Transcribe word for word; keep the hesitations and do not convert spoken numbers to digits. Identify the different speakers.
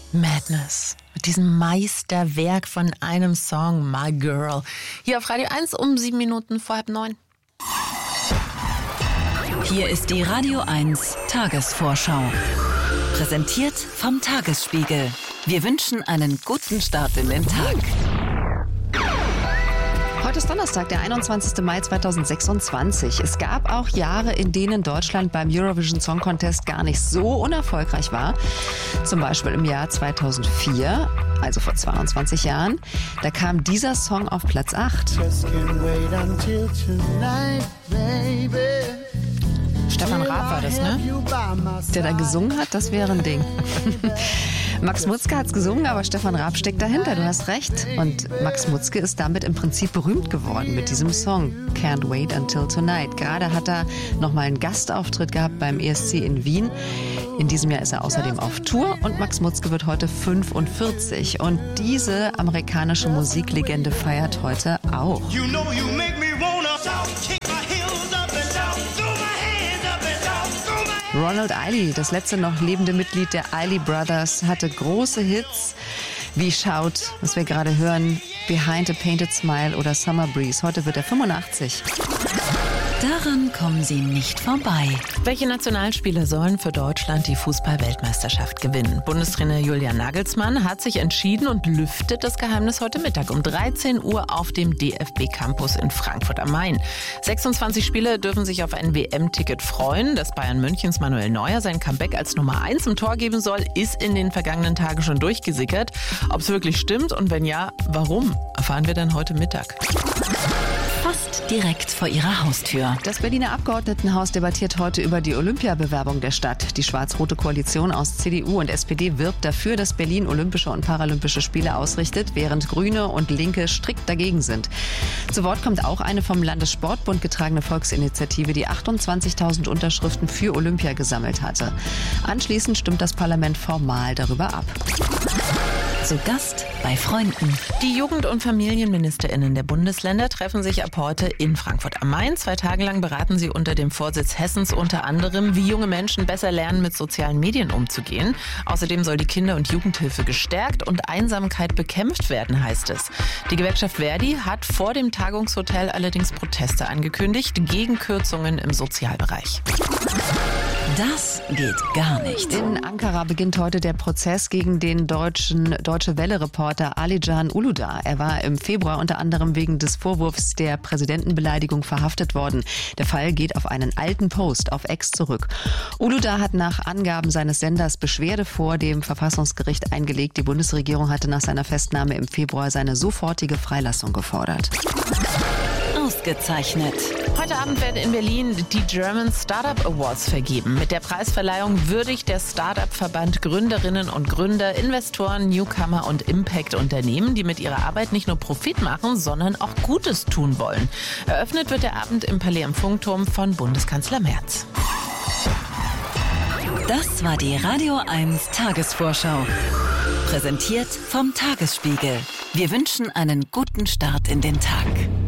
Speaker 1: Madness. Mit diesem Meisterwerk von einem Song, My Girl. Hier auf Radio eins um sieben Minuten vor halb neun.
Speaker 2: Hier ist die Radio eins Tagesvorschau. Präsentiert vom Tagesspiegel. Wir wünschen einen guten Start in den Tag.
Speaker 3: Heute ist Donnerstag, der einundzwanzigster Mai zweitausendsechsundzwanzig. Es gab auch Jahre, in denen Deutschland beim Eurovision Song Contest gar nicht so unerfolgreich war. Zum Beispiel im Jahr zweitausendvier, also vor zweiundzwanzig Jahren. Da kam dieser Song auf Platz acht.
Speaker 1: Stefan Raab war das, ne?
Speaker 3: Der da gesungen hat, das wäre ein Ding. Max Mutzke hat's gesungen, aber Stefan Raab steckt dahinter, du hast recht. Und Max Mutzke ist damit im Prinzip berühmt geworden mit diesem Song Can't Wait Until Tonight. Gerade hat er nochmal einen Gastauftritt gehabt beim E S C in Wien. In diesem Jahr ist er außerdem auf Tour und Max Mutzke wird heute fünfundvierzig. Und diese amerikanische Musiklegende feiert heute auch.
Speaker 4: You know you make me wanna kick my heels up and down, throw my hands up and down, throw my
Speaker 3: Ronald Eiley, das letzte noch lebende Mitglied der Eiley Brothers, hatte große Hits wie Shout, was wir gerade hören, Behind a Painted Smile oder Summer Breeze. Heute wird er fünfundachtzig.
Speaker 2: Daran kommen Sie nicht vorbei.
Speaker 1: Welche Nationalspieler sollen für Deutschland die Fußball-Weltmeisterschaft gewinnen? Bundestrainer Julian Nagelsmann hat sich entschieden und lüftet das Geheimnis heute Mittag um dreizehn Uhr auf dem D F B-Campus in Frankfurt am Main. sechsundzwanzig Spieler dürfen sich auf ein W M-Ticket freuen. Dass Bayern Münchens Manuel Neuer sein Comeback als Nummer eins im Tor geben soll, ist in den vergangenen Tagen schon durchgesickert. Ob es wirklich stimmt und wenn ja, warum, erfahren wir dann heute Mittag.
Speaker 2: Fast direkt vor Ihrer Haustür.
Speaker 3: Das Berliner Abgeordnetenhaus debattiert heute über die Olympiabewerbung der Stadt. Die schwarz-rote Koalition aus C D U und S P D wirbt dafür, dass Berlin Olympische und Paralympische Spiele ausrichtet, während Grüne und Linke strikt dagegen sind. Zu Wort kommt auch eine vom Landessportbund getragene Volksinitiative, die achtundzwanzigtausend Unterschriften für Olympia gesammelt hatte. Anschließend stimmt das Parlament formal darüber ab.
Speaker 2: Zu Gast bei Freunden.
Speaker 1: Die Jugend- und FamilienministerInnen der Bundesländer treffen sich ab heute in Frankfurt am Main. Zwei Tage lang beraten sie unter dem Vorsitz Hessens unter anderem, wie junge Menschen besser lernen, mit sozialen Medien umzugehen. Außerdem soll die Kinder- und Jugendhilfe gestärkt und Einsamkeit bekämpft werden, heißt es. Die Gewerkschaft Verdi hat vor dem Tagungshotel allerdings Proteste angekündigt gegen Kürzungen im Sozialbereich.
Speaker 2: Das geht gar nicht.
Speaker 3: In Ankara beginnt heute der Prozess gegen den deutschen Deutsche Welle-Reporter Alican Uludağ. Er war im Februar unter anderem wegen des Vorwurfs der Präsidentenbeleidigung verhaftet worden. Der Fall geht auf einen alten Post auf X zurück. Uludağ hat nach Angaben seines Senders Beschwerde vor dem Verfassungsgericht eingelegt. Die Bundesregierung hatte nach seiner Festnahme im Februar seine sofortige Freilassung gefordert.
Speaker 2: Ausgezeichnet.
Speaker 1: Heute Abend werden in Berlin die German Startup Awards vergeben. Mit der Preisverleihung würdigt der Startup-Verband Gründerinnen und Gründer, Investoren, Newcomer und Impact-Unternehmen, die mit ihrer Arbeit nicht nur Profit machen, sondern auch Gutes tun wollen. Eröffnet wird der Abend im Palais am Funkturm von Bundeskanzler Merz.
Speaker 2: Das war die Radio eins Tagesvorschau. Präsentiert vom Tagesspiegel. Wir wünschen einen guten Start in den Tag.